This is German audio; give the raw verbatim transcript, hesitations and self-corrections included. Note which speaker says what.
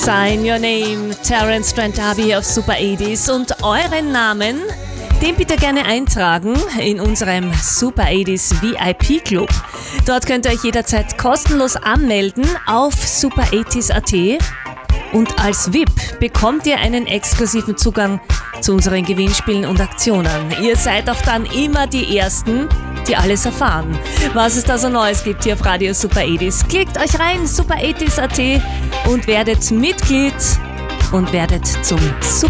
Speaker 1: Sign Your Name, Terence Trent D'Arby auf Super achtziger und euren Namen, den bitte gerne eintragen in unserem Super achtziger V I P Club. Dort könnt ihr euch jederzeit kostenlos anmelden auf super achtziger Punkt at und als V I P bekommt ihr einen exklusiven Zugang zu unseren Gewinnspielen und Aktionen. Ihr seid auch dann immer die Ersten, die alles erfahren, was es da so Neues gibt hier auf Radio Super achtziger. Klickt euch rein, super achtziger Punkt at und werdet Mitglied und werdet zum Super